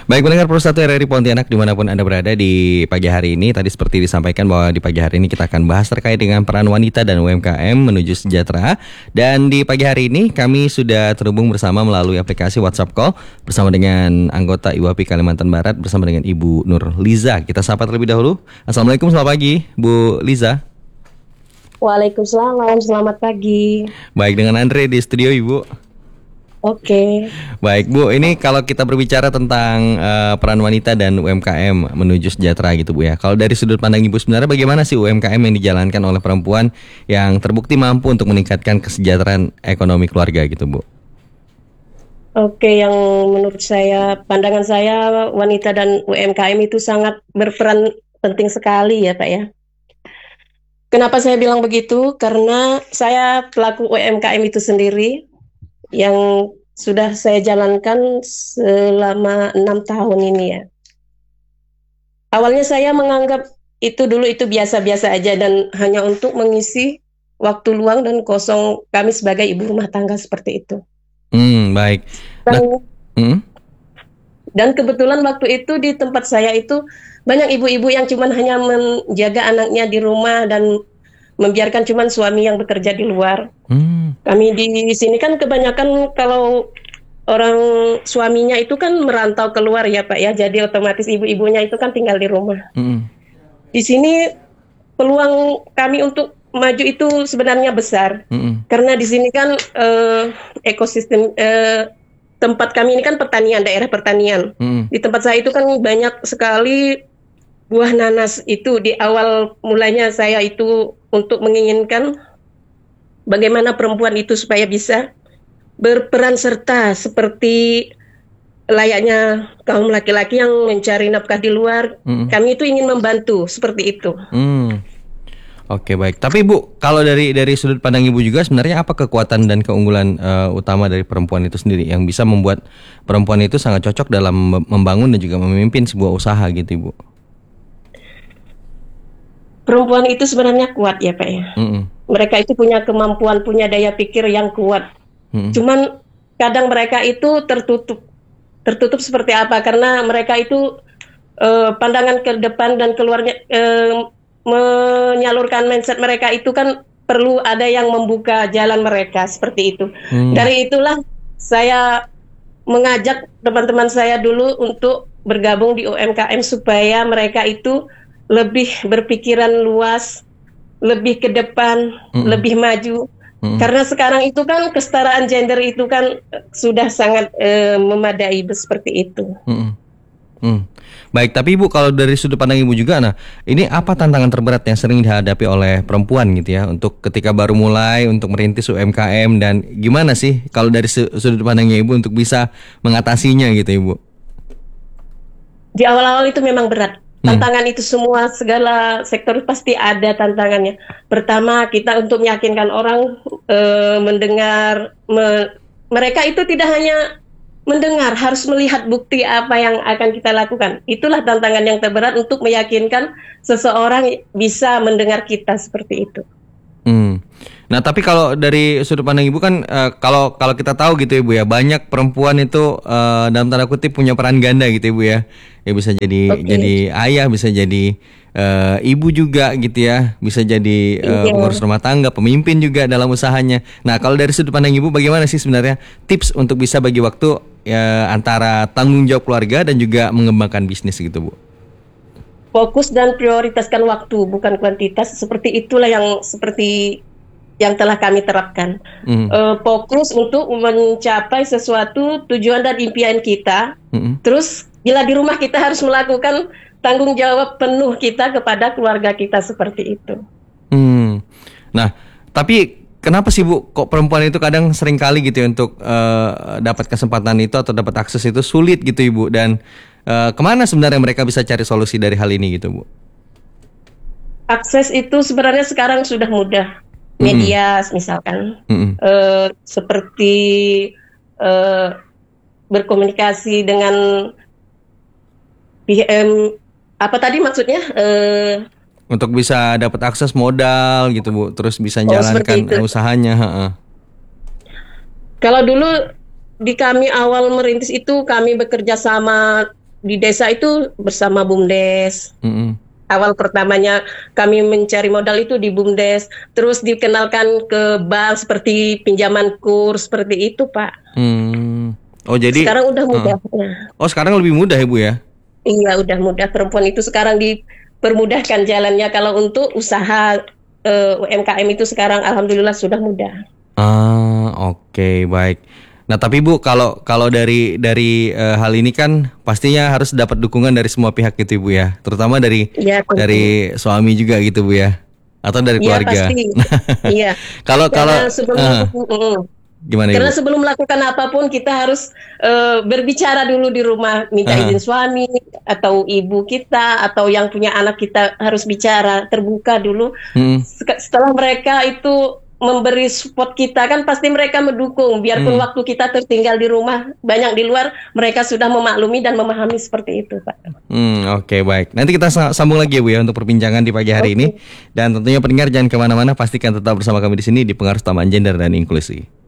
Baik pendengar Pro 1 RRI Pontianak dimanapun Anda berada di pagi hari ini. Tadi seperti disampaikan bahwa di pagi hari ini kita akan bahas terkait dengan peran wanita dan UMKM menuju sejahtera. Dan di pagi hari ini kami sudah terhubung bersama melalui aplikasi WhatsApp Call bersama dengan anggota IWAPI Kalimantan Barat bersama dengan Ibu Nur Liza. Kita sapa terlebih dahulu. Assalamualaikum, selamat pagi Bu Liza. Waalaikumsalam, selamat pagi. Baik, dengan Andre di studio Ibu. Oke. Baik Bu, ini kalau kita berbicara tentang peran wanita dan UMKM menuju sejahtera gitu Bu ya. Kalau dari sudut pandang Ibu sebenarnya bagaimana sih UMKM yang dijalankan oleh perempuan yang terbukti mampu untuk meningkatkan kesejahteraan ekonomi keluarga gitu Bu? Oke, yang menurut saya, pandangan saya wanita dan UMKM itu sangat berperan penting sekali ya Pak ya. Kenapa saya bilang begitu? Karena saya pelaku UMKM itu sendiri yang sudah saya jalankan selama 6 tahun ini ya. Awalnya saya menganggap dulu itu biasa-biasa aja dan hanya untuk mengisi waktu luang dan kosong kami sebagai ibu rumah tangga seperti itu. Baik. Dan kebetulan waktu itu di tempat saya itu banyak ibu-ibu yang cuman hanya menjaga anaknya di rumah dan membiarkan cuman suami yang bekerja di luar. Kami di sini kan kebanyakan kalau orang suaminya itu kan merantau keluar ya Pak ya, jadi otomatis ibu-ibunya itu kan tinggal di rumah. Di sini peluang kami untuk maju itu sebenarnya besar, karena di sini kan ekosistem tempat kami ini kan pertanian, daerah pertanian. Di tempat saya itu kan banyak sekali buah nanas. Itu di awal mulanya saya itu untuk menginginkan bagaimana perempuan itu supaya bisa berperan serta seperti layaknya kaum laki-laki yang mencari nafkah di luar. Kami itu ingin membantu seperti itu. Oke, baik. Tapi Bu, kalau dari sudut pandang Ibu juga sebenarnya apa kekuatan dan keunggulan utama dari perempuan itu sendiri yang bisa membuat perempuan itu sangat cocok dalam membangun dan juga memimpin sebuah usaha gitu Ibu? Perempuan itu sebenarnya kuat ya Pak ya. Mereka itu punya kemampuan, punya daya pikir yang kuat. Cuman kadang mereka itu tertutup seperti apa? Karena mereka itu pandangan ke depan dan keluarnya menyalurkan mindset mereka itu kan perlu ada yang membuka jalan mereka seperti itu. Dari itulah saya mengajak teman-teman saya dulu untuk bergabung di UMKM supaya mereka itu lebih berpikiran luas, lebih ke depan, lebih maju. Karena sekarang itu kan kesetaraan gender itu kan sudah sangat memadai seperti itu. Baik, tapi Ibu kalau dari sudut pandang Ibu juga, nah ini apa tantangan terberat yang sering dihadapi oleh perempuan gitu ya untuk ketika baru mulai untuk merintis UMKM, dan gimana sih kalau dari sudut pandangnya Ibu untuk bisa mengatasinya gitu Ibu? Di awal-awal itu memang berat. Tantangan itu semua, segala sektor pasti ada tantangannya. Pertama, kita untuk meyakinkan orang mendengar, mereka itu tidak hanya mendengar, harus melihat bukti apa yang akan kita lakukan. Itulah tantangan yang terberat untuk meyakinkan seseorang bisa mendengar kita seperti itu. Nah, tapi kalau dari sudut pandang Ibu kan kalau kita tahu gitu Ibu ya, banyak perempuan itu dalam tanda kutip punya peran ganda gitu Ibu ya. Ya bisa jadi ayah, bisa jadi ibu juga gitu ya, bisa jadi pengurus rumah tangga, pemimpin juga dalam usahanya. Nah, kalau dari sudut pandang Ibu bagaimana sih sebenarnya tips untuk bisa bagi waktu antara tanggung jawab keluarga dan juga mengembangkan bisnis gitu Bu? Fokus dan prioritaskan waktu, bukan kuantitas. Seperti itulah yang telah kami terapkan. Fokus untuk mencapai sesuatu tujuan dan impian kita. Terus bila di rumah kita harus melakukan tanggung jawab penuh kita kepada keluarga kita seperti itu. Nah, tapi kenapa sih Bu kok perempuan itu kadang sering kali gitu ya untuk dapat kesempatan itu atau dapat akses itu sulit gitu Ibu, dan kemana sebenarnya mereka bisa cari solusi dari hal ini gitu Bu? Akses itu sebenarnya sekarang sudah mudah. Media misalkan seperti berkomunikasi dengan apa tadi maksudnya? Untuk bisa dapat akses modal gitu Bu, terus bisa jalankan usahanya. Kalau dulu di kami awal merintis itu kami bekerja sama di desa itu bersama BUMDes. Mm-mm. Awal pertamanya kami mencari modal itu di BUMDes, terus dikenalkan ke bank seperti pinjaman kurs seperti itu, Pak. Oh jadi Sekarang udah mudah. Oh sekarang lebih mudah ya Bu ya? Iya, udah mudah. Perempuan itu sekarang dipermudahkan jalannya. Kalau untuk usaha UMKM itu sekarang alhamdulillah sudah mudah. Oke, baik. Nah, tapi Bu, kalau dari hal ini kan pastinya harus dapat dukungan dari semua pihak gitu Bu ya, terutama dari Ya, dari suami juga gitu Bu ya, atau dari iya keluarga. pasti. Iya. Kalau Karena sebelum gimana karena Ibu? sebelum melakukan apapun kita harus berbicara dulu di rumah, minta izin suami atau ibu kita atau yang punya anak, kita harus bicara terbuka dulu. Setelah mereka itu memberi support kita, kan pasti mereka mendukung. Biarpun waktu kita tertinggal di rumah, banyak di luar, mereka sudah memaklumi dan memahami seperti itu, Pak. Oke, baik. Nanti kita sambung lagi ya Bu ya untuk perbincangan di pagi hari ini. Dan tentunya pendengar jangan kemana-mana, pastikan tetap bersama kami di sini di Pengaruh Taman Gender dan Inklusi.